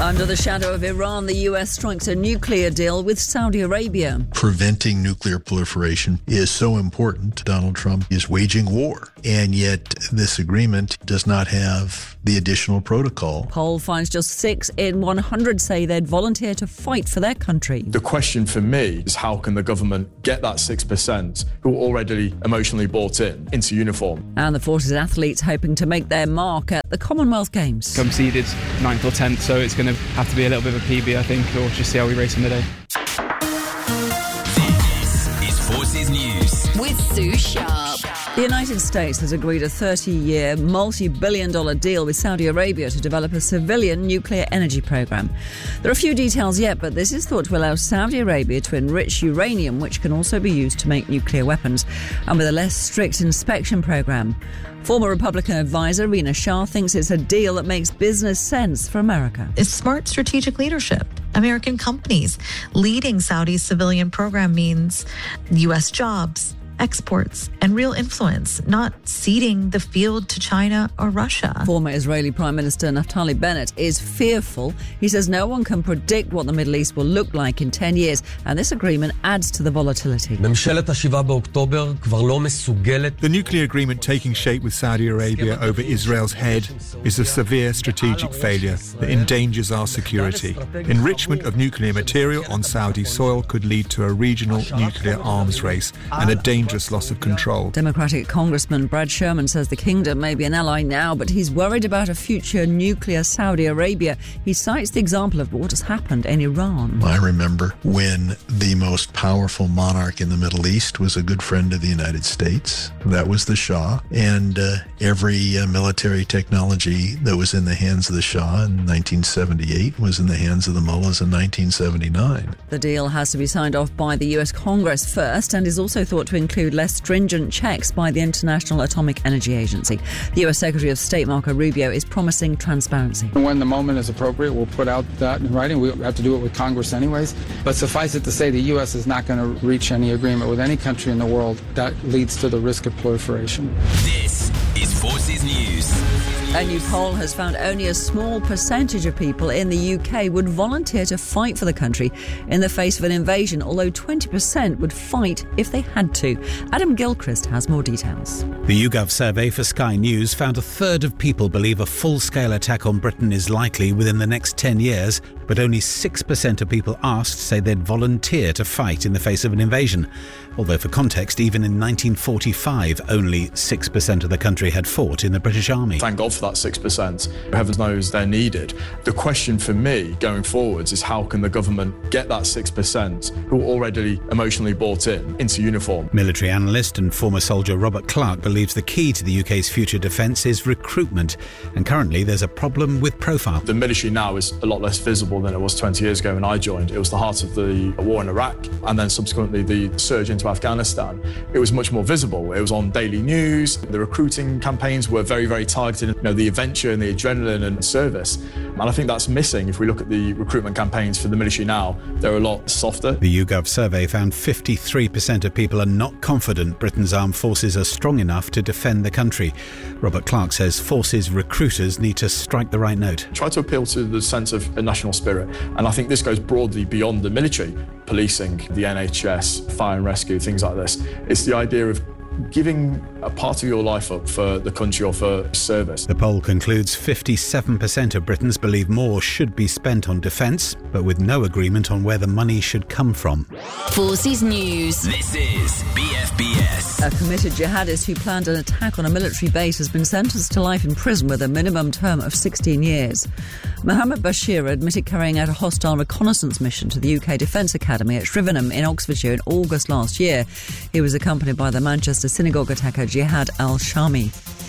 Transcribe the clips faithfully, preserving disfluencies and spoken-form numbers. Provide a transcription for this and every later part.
Under the shadow of Iran, the U S strikes a nuclear deal with Saudi Arabia. Preventing nuclear proliferation is so important. Donald Trump is waging war, and yet this agreement does not have the additional protocol. Poll finds just six in one hundred say they'd volunteer to fight for their country. The question for me is how can the government get that six percent who are already emotionally bought in into uniform? And the Forces athletes hoping to make their mark at the Commonwealth Games. Conceded ninth or tenth, so it's going to have to be a little bit of a P B, I think, or just see how we race on the day. This is Forces News with Sue Sharp. The United States has agreed a thirty-year, multi-billion dollar deal with Saudi Arabia to develop a civilian nuclear energy program. There are few details yet, but this is thought to allow Saudi Arabia to enrich uranium, which can also be used to make nuclear weapons, and with a less strict inspection program. Former Republican advisor Rina Shah thinks it's a deal that makes business sense for America. It's smart strategic leadership. American companies leading Saudi's civilian program means U S jobs, exports, and real influence, not ceding the field to China or Russia. Former Israeli Prime Minister Naftali Bennett is fearful. He says no one can predict what the Middle East will look like in ten years, and this agreement adds to the volatility. The nuclear agreement taking shape with Saudi Arabia over Israel's head is a severe strategic failure that endangers our security. Enrichment of nuclear material on Saudi soil could lead to a regional nuclear arms race and a dangerous loss of control. Democratic Congressman Brad Sherman says the kingdom may be an ally now, but he's worried about a future nuclear Saudi Arabia. He cites the example of what has happened in Iran. I remember when the most powerful monarch in the Middle East was a good friend of the United States. That was the Shah, and uh, every uh, military technology that was in the hands of the Shah in nineteen seventy-eight was in the hands of the mullahs in nineteen seventy-nine. The deal has to be signed off by the U S Congress first and is also thought to include less stringent checks by the International Atomic Energy Agency. The U S Secretary of State Marco Rubio is promising transparency. When the moment is appropriate, we'll put out that in writing. We have to do it with Congress anyways. But suffice it to say, the U S is not going to reach any agreement with any country in the world that leads to the risk of proliferation. This is Forces News. A new poll has found only a small percentage of people in the U K would volunteer to fight for the country in the face of an invasion, although twenty percent would fight if they had to. Adam Gilchrist has more details. The YouGov survey for Sky News found a third of people believe a full-scale attack on Britain is likely within the next ten years, but only six percent of people asked say they'd volunteer to fight in the face of an invasion. Although for context, even in nineteen forty-five, only six percent of the country had fought in the British Army. Thank God for that six percent. Heaven knows they're needed. The question for me going forwards is how can the government get that six percent who are already emotionally bought in into uniform? Military analyst and former soldier Robert Clark believes the key to the U K's future defence is recruitment, and currently there's a problem with profile. The military now is a lot less visible than it was twenty years ago when I joined. It was the heart of the war in Iraq, and then subsequently the surge into Afghanistan. It was much more visible. It was on daily news. The recruiting campaigns were very, very targeted. You know, the adventure and the adrenaline and service. And I think that's missing if we look at the recruitment campaigns for the military now. They're a lot softer. The YouGov survey found fifty-three percent of people are not confident Britain's armed forces are strong enough to defend the country. Robert Clark says forces recruiters need to strike the right note. Try to appeal to the sense of a national spirit. And I think this goes broadly beyond the military. Policing, the N H S, fire and rescue, things like this. It's the idea of giving a part of your life up for the country or for service. The poll concludes fifty-seven percent of Britons believe more should be spent on defence, but with no agreement on where the money should come from. Forces News. This is B F B S. A committed jihadist who planned an attack on a military base has been sentenced to life in prison with a minimum term of sixteen years. Mohammed Bashir admitted carrying out a hostile reconnaissance mission to the U K Defence Academy at Shrivenham in Oxfordshire in August last year. He was accompanied by the Manchester synagogue attacker Jihad al-Shami.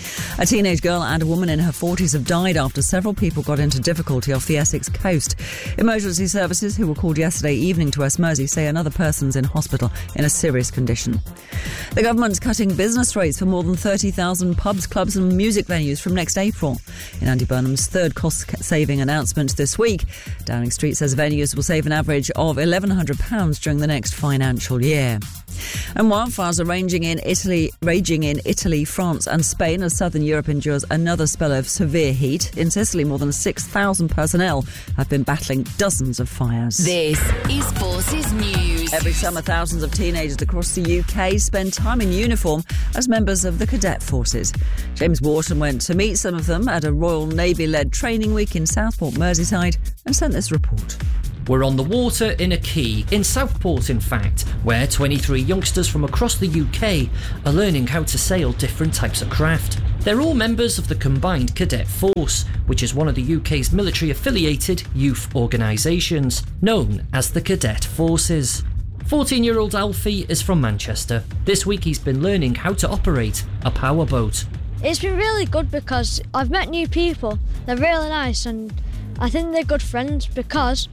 A teenage girl and a woman in her forties have died after several people got into difficulty off the Essex coast. Emergency services, who were called yesterday evening to West Mersey, say another person's in hospital in a serious condition. The government's cutting business rates for more than thirty thousand pubs, clubs and music venues from next April. In Andy Burnham's third cost-saving announcement this week, Downing Street says venues will save an average of eleven hundred pounds during the next financial year. And wildfires are raging in Italy, raging in Italy, France and Spain as southern Europe endures another spell of severe heat. In Sicily, more than six thousand personnel have been battling dozens of fires. This is Forces News. Every summer, thousands of teenagers across the U K spend time in uniform as members of the cadet forces. James Wharton went to meet some of them at a Royal Navy-led training week in Southport, Merseyside, and sent this report. We're on the water in a quay, in Southport in fact, where twenty-three youngsters from across the U K are learning how to sail different types of craft. They're all members of the Combined Cadet Force, which is one of the U K's military-affiliated youth organisations, known as the Cadet Forces. fourteen-year-old Alfie is from Manchester. This week he's been learning how to operate a powerboat. It's been really good because I've met new people. They're really nice and I think they're good friends because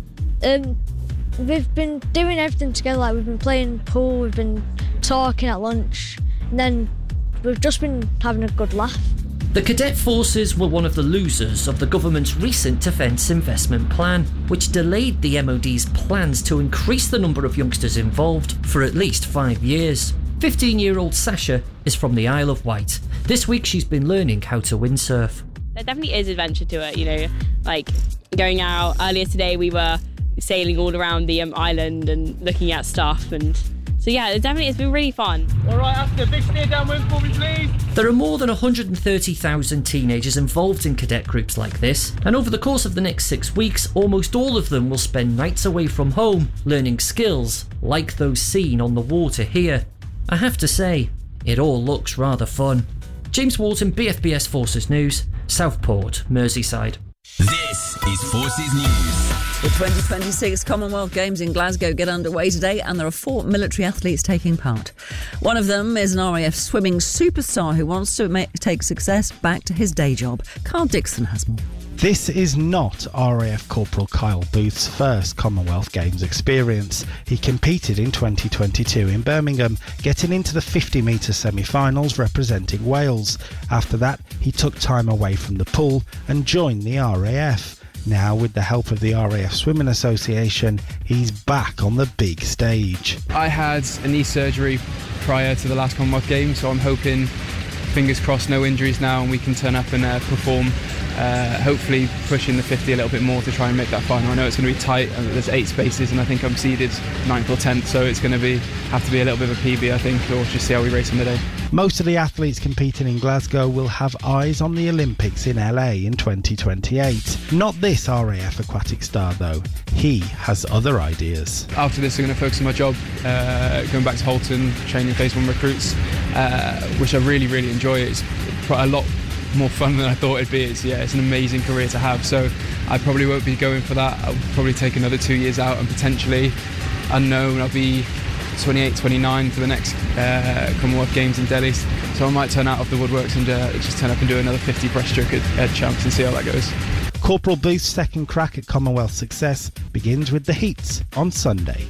um, we've been doing everything together. Like we've been playing pool, we've been talking at lunch, and then we've just been having a good laugh. The Cadet Forces were one of the losers of the government's recent Defence Investment Plan, which delayed the M O D's plans to increase the number of youngsters involved for at least five years. fifteen-year-old Sasha is from the Isle of Wight. This week she's been learning how to windsurf. There definitely is adventure to it, you know, like going out. Earlier today we were sailing all around the um, island and looking at stuff, and so yeah, it definitely has been really fun. All right, Oscar, big steer downwind for me, please. There are more than one hundred thirty thousand teenagers involved in cadet groups like this, and over the course of the next six weeks, almost all of them will spend nights away from home learning skills like those seen on the water here. I have to say, it all looks rather fun. James Wharton, B F B S Forces News, Southport, Merseyside. This is Forces News. The twenty twenty-six Commonwealth Games in Glasgow get underway today, and there are four military athletes taking part. One of them is an R A F swimming superstar who wants to make, take success back to his day job. Carl Dixon has more. This is not R A F Corporal Kyle Booth's first Commonwealth Games experience. He competed in twenty twenty-two in Birmingham, getting into the fifty metre semi-finals representing Wales. After that, he took time away from the pool and joined the R A F. Now, with the help of the R A F Swimming Association, he's back on the big stage. I had a knee surgery prior to the last Commonwealth Games, so I'm hoping, fingers crossed, no injuries now and we can turn up and uh, perform. Uh, hopefully pushing the fifty a little bit more to try and make that final. I know it's going to be tight. There's eight spaces and I think I'm seeded ninth or tenth, so it's going to be have to be a little bit of a P B, I think, or just see how we race on the day. Most of the athletes competing in Glasgow will have eyes on the Olympics in L A in twenty twenty-eight. Not this R A F aquatic star though. He has other ideas. After this I'm going to focus on my job, uh, going back to Halton, training phase one recruits, uh, which I really really enjoy. It's quite a lot more fun than I thought it'd be. It's, yeah, it's an amazing career to have, so I probably won't be going for that. I'll probably take another two years out and potentially, unknown, I'll be twenty-eight, twenty-nine for the next uh, Commonwealth Games in Delhi, so I might turn out of the woodworks and uh, just turn up and do another fifty breaststroke at, at Champs and see how that goes. Corporal Booth's second crack at Commonwealth success begins with the heats on Sunday.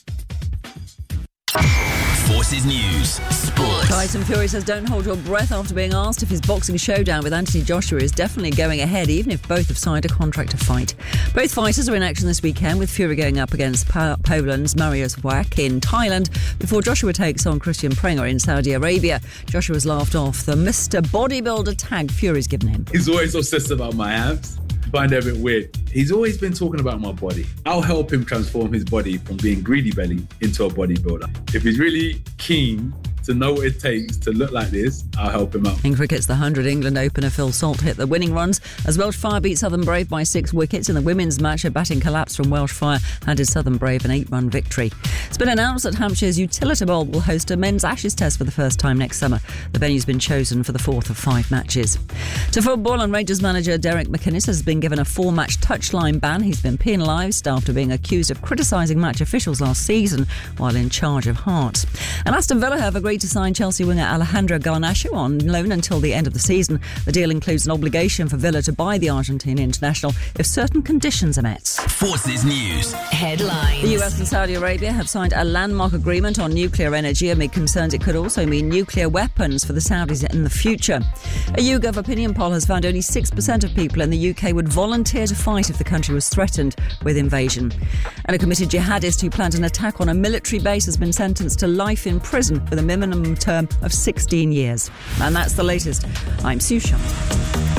Forces News Sports. Tyson Fury says don't hold your breath after being asked if his boxing showdown with Anthony Joshua is definitely going ahead, even if both have signed a contract to fight. Both fighters are in action this weekend, with Fury going up against po- Poland's Mariusz Wach in Thailand before Joshua takes on Christian Prenger in Saudi Arabia. Joshua's laughed off the Mister Bodybuilder tag Fury's given him. He's always obsessed about my abs. I find it a bit weird. He's always been talking about my body. I'll help him transform his body from being greedy belly into a bodybuilder. If he's really keen to know what it takes to look like this, I'll help him out. In cricket's the one hundred England opener Phil Salt hit the winning runs as Welsh Fire beat Southern Brave by six wickets. In the women's match, a batting collapse from Welsh Fire handed Southern Brave an eight-run victory. It's been announced that Hampshire's Utilita Bowl will host a men's Ashes test for the first time next summer. The venue's been chosen for the fourth of five matches. To football, and Rangers manager Derek McInnes has been given a four-match touchline ban. He's been penalised after being accused of criticising match officials last season while in charge of Hearts. And Aston Villa have agreed to sign Chelsea winger Alejandro Garnacho on loan until the end of the season. The deal includes an obligation for Villa to buy the Argentine international if certain conditions are met. Forces News Headlines. The U S and Saudi Arabia have signed a landmark agreement on nuclear energy amid concerns it could also mean nuclear weapons for the Saudis in the future. A YouGov opinion poll has found only six percent of people in the U K would volunteer to fight if the country was threatened with invasion. And a committed jihadist who planned an attack on a military base has been sentenced to life in prison with a minimum minimum term of sixteen years. And that's the latest. I'm Sue Sharp.